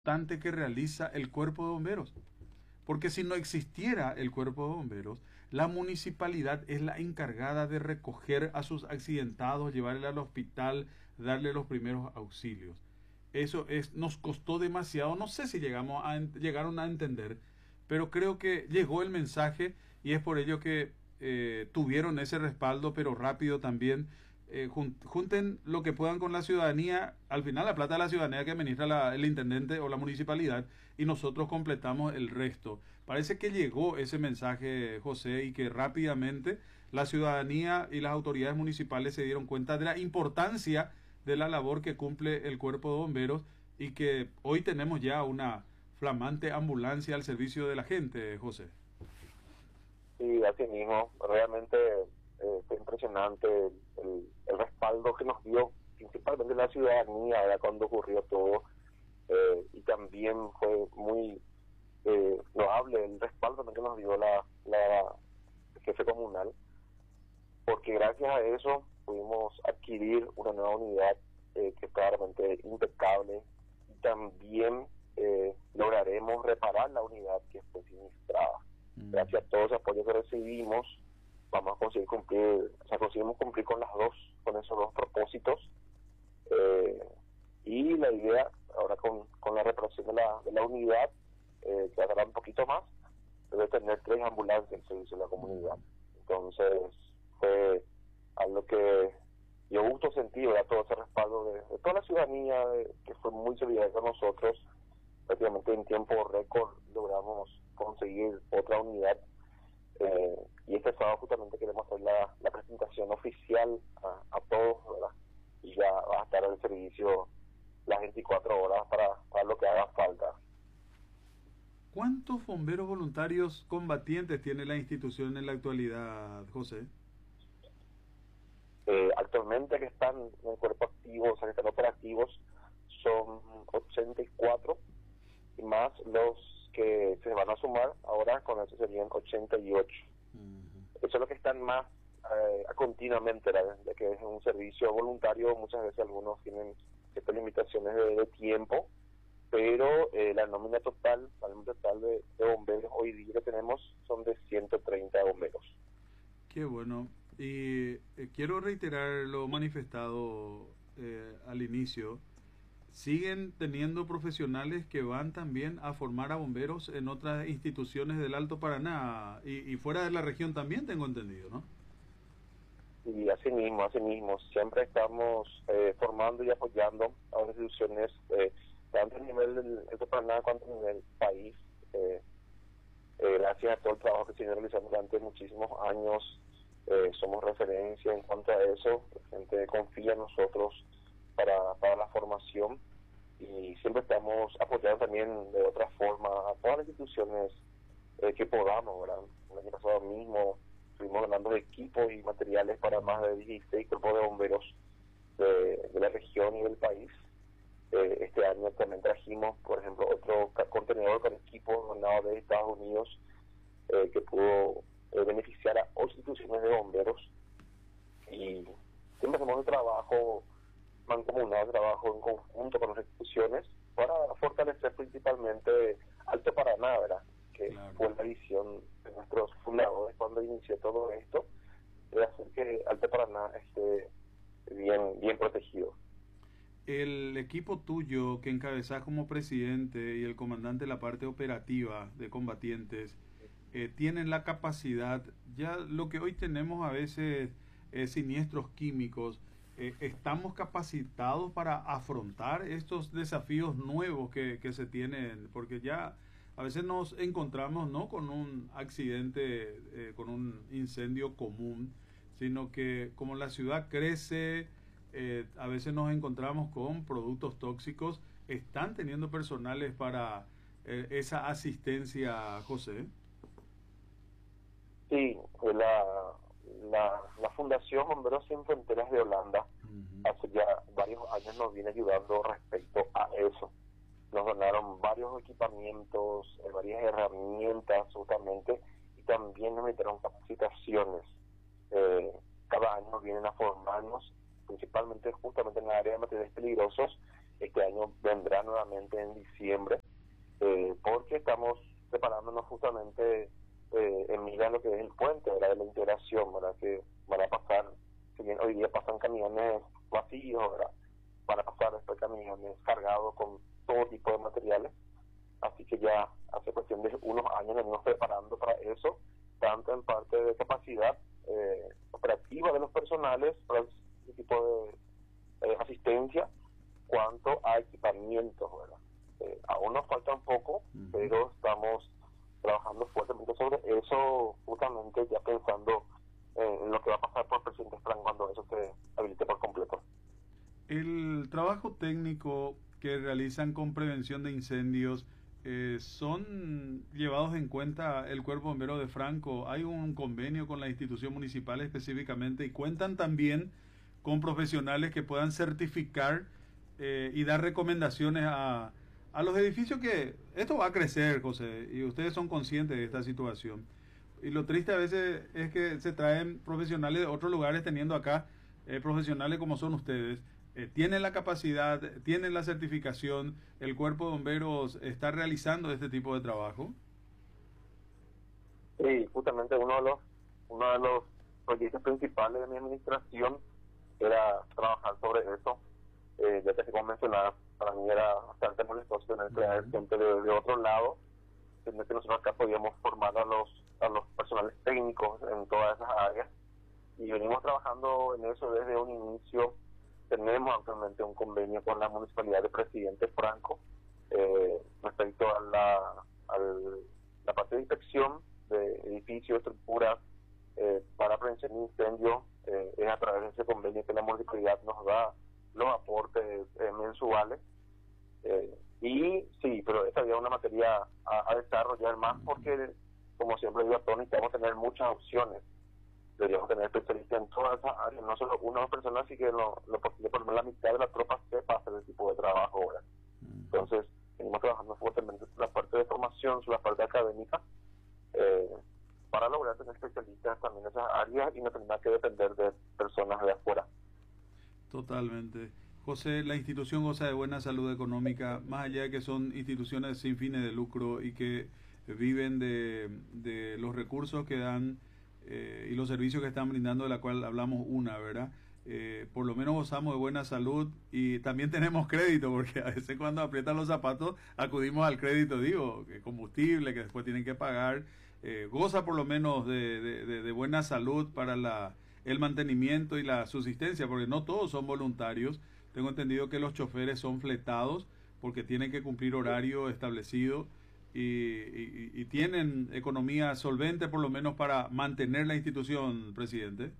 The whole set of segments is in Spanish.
importante que realiza el cuerpo de bomberos. Porque si no existiera el cuerpo de bomberos, la municipalidad es la encargada de recoger a sus accidentados, llevarle al hospital, darle los primeros auxilios. Eso es, nos costó demasiado, no sé si llegaron a entender, pero creo que llegó el mensaje y es por ello que tuvieron ese respaldo, pero rápido también. Junten lo que puedan con la ciudadanía, al final la plata de la ciudadanía que administra el intendente o la municipalidad y nosotros completamos el resto. Parece que llegó ese mensaje, José, y que rápidamente la ciudadanía y las autoridades municipales se dieron cuenta de la importancia de la labor que cumple el cuerpo de bomberos y que hoy tenemos ya una flamante ambulancia al servicio de la gente, José. Sí, así mismo, realmente fue impresionante el respaldo que nos dio, principalmente la ciudadanía, ¿verdad? Cuando ocurrió todo, y también fue muy loable el respaldo también que nos dio la jefe comunal, porque gracias a eso pudimos adquirir una nueva unidad que está realmente impecable y también lograremos reparar la unidad que fue siniestrada. Gracias a todo ese apoyo que recibimos, vamos a conseguir cumplir, o sea, conseguimos cumplir con esos dos propósitos, y la idea ahora con la reparación de la unidad, que va a tardar un poquito más, debe tener 3 ambulancias en servicio de la comunidad. Entonces fue algo que dio gusto sentir, ¿verdad? Todo ese respaldo de toda la ciudadanía, que fue muy solidaria con nosotros. Prácticamente en tiempo récord logramos conseguir otra unidad, y este sábado justamente queremos hacer la presentación oficial a todos, ¿verdad? Y ya va a estar al servicio las 24 horas para lo que haga falta. ¿Cuántos bomberos voluntarios combatientes tiene la institución en la actualidad, José? Actualmente que están en el cuerpo activo, o sea que están operativos, son 84, y más los que se van a sumar ahora, con eso serían 88. Eso es lo que están más continuamente, de que es un servicio voluntario. Muchas veces algunos tienen ciertas limitaciones de tiempo, pero la nómina total de bomberos hoy día que tenemos son de 130 bomberos. Qué bueno. Y quiero reiterar lo manifestado al inicio. Siguen teniendo profesionales que van también a formar a bomberos en otras instituciones del Alto Paraná y fuera de la región también, tengo entendido, ¿no? Y así mismo, siempre estamos formando y apoyando a las instituciones, tanto a nivel del Paraná cuanto a nivel país. Gracias a todo el trabajo que se viene realizando durante muchísimos años, somos referencia en cuanto a eso. La gente confía en nosotros para la formación, y siempre estamos apoyando también de otra forma a todas las instituciones que podamos, ¿verdad? El año pasado mismo estuvimos ganando equipos y materiales para más de 16 cuerpos de bomberos de la región y del país. Este año también trajimos, por ejemplo, otro contenedor con equipos donados de Estados Unidos, que pudo beneficiar a 8 instituciones de bomberos. Y siempre hacemos un trabajo mancomunado, trabajo en conjunto con las instituciones para fortalecer principalmente Alto Paraná, ¿verdad? Que Claro. fue la visión de nuestros fundadores cuando inició todo esto, de hacer que Alto Paraná esté bien protegido. El equipo tuyo que encabezás como presidente y el comandante de la parte operativa de combatientes tienen la capacidad, ya lo que hoy tenemos a veces siniestros químicos, estamos capacitados para afrontar estos desafíos nuevos que se tienen, porque ya a veces nos encontramos no con un accidente, con un incendio común, sino que como la ciudad crece, a veces nos encontramos con productos tóxicos. ¿Están teniendo personales para esa asistencia, José? Sí, la Fundación Bomberos Sin Fronteras de Holanda Uh-huh. hace ya varios años nos viene ayudando respecto a eso. Nos donaron varios equipamientos, varias herramientas justamente, y también nos metieron capacitaciones. Cada año vienen a formarnos, principalmente justamente en el área de materiales peligrosos, Este año vendrá nuevamente en diciembre, porque estamos preparándonos justamente en mira lo que es el puente, ¿verdad? De la integración, ¿verdad? Que van a pasar, si bien hoy día pasan camiones vacíos, ¿verdad? Van a pasar después camiones cargados con todo tipo de materiales. Así que ya hace cuestión de unos años nos venimos preparando para eso, tanto en parte de capacidad operativa de los personales, para el tipo de asistencia, cuanto a equipamientos, ¿verdad? Aún nos falta un poco, pero estamos trabajando fuertemente sobre eso, justamente ya pensando en lo que va a pasar por el presidente Frank cuando eso se habilite por completo. El trabajo técnico que realizan con prevención de incendios, ¿son llevados en cuenta el Cuerpo Bombero de Franco? ¿Hay un convenio con la institución municipal específicamente y cuentan también con profesionales que puedan certificar y dar recomendaciones a los edificios? Que esto va a crecer, José, y ustedes son conscientes de esta situación. Y lo triste a veces es que se traen profesionales de otros lugares teniendo acá profesionales como son ustedes. Tienen la capacidad, tienen la certificación, el cuerpo de bomberos está realizando este tipo de trabajo. Sí, justamente uno de los proyectos principales de mi administración era trabajar sobre eso. Ya que como mencionaba, para mí era bastante molestoso tener que traer gente de otro lado, sino que nosotros acá podíamos formar a los personales técnicos en todas esas áreas, y venimos trabajando en eso desde un inicio. Tenemos actualmente un convenio con la Municipalidad de Presidente Franco respecto a la parte de inspección de edificios, estructuras para prevención de incendios. Es a través de ese convenio que la municipalidad nos da los aportes mensuales. Y sí, pero esta es una materia a desarrollar más, porque, como siempre digo a Tony, vamos a tener muchas opciones. Deberíamos tener especialistas en todas esas áreas, no solo una persona, así que lo posible, por lo menos la mitad de la tropa sepa hacer ese tipo de trabajo ahora. Entonces, venimos trabajando fuertemente sobre la parte de formación, sobre la parte académica, para lograr tener especialistas también en esas áreas y no tener que depender de personas de afuera. Totalmente. José, la institución goza de buena salud económica, más allá de que son instituciones sin fines de lucro y que viven de los recursos que dan y los servicios que están brindando, de la cual hablamos ¿verdad? Por lo menos gozamos de buena salud y también tenemos crédito, porque a veces cuando aprietan los zapatos acudimos al crédito, digo, combustible que después tienen que pagar. Goza por lo menos de buena salud para el mantenimiento y la subsistencia, porque no todos son voluntarios. Tengo entendido que los choferes son fletados porque tienen que cumplir horario establecido y tienen economía solvente por lo menos para mantener la institución, presidente.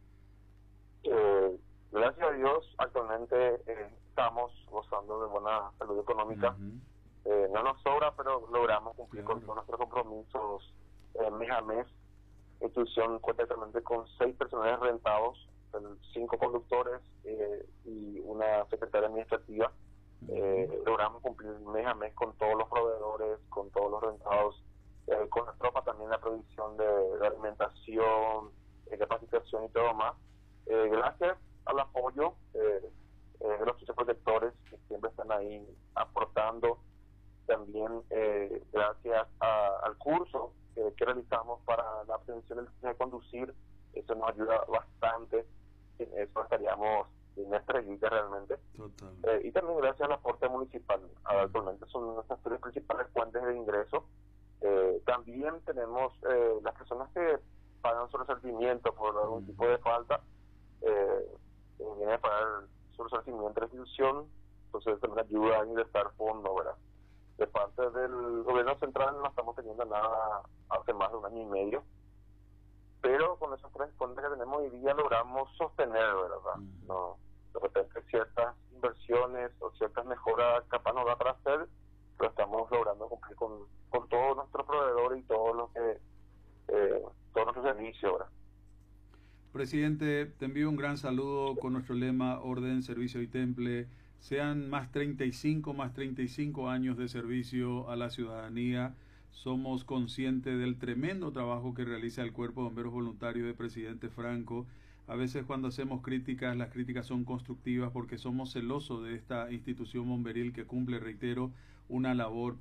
Gracias a Dios, actualmente estamos gozando de buena salud económica. No nos sobra, pero logramos cumplir con todos nuestros compromisos mes a mes. La institución cuenta actualmente con 6 personales rentados, 5 conductores y una secretaria administrativa. Logramos cumplir mes a mes con todos los proveedores, con todos los rentados, con la tropa también, la provisión de alimentación, capacitación y todo más. Gracias al apoyo de los protectores que siempre están ahí aportando, también gracias al curso que realizamos para la prevención del accidente de conducir. Eso nos ayuda bastante, en eso estaríamos en estrellita realmente. Y también gracias al aporte municipal. Actualmente son nuestras 3 principales fuentes de ingreso. También tenemos las personas que pagan su resarcimiento por algún tipo de falta, vienen a pagar su resarcimiento de la institución, entonces también ayuda a ingresar fondos, ¿verdad? De parte del gobierno central no estamos teniendo nada hace más de 1 año y medio, pero con esos 3 fondos que tenemos hoy día logramos sostener, ¿verdad? No, de repente ciertas inversiones o ciertas mejoras capaz nos da para hacer, pero estamos logrando cumplir con todos nuestros proveedores y todo nuestro servicio, ¿verdad? Presidente, te envío un gran saludo con nuestro lema Orden, Servicio y Temple. Sean más 35 años de servicio a la ciudadanía. Somos conscientes del tremendo trabajo que realiza el Cuerpo de Bomberos Voluntarios de Presidente Franco. A veces cuando hacemos críticas, las críticas son constructivas porque somos celosos de esta institución bomberil que cumple, reitero, una labor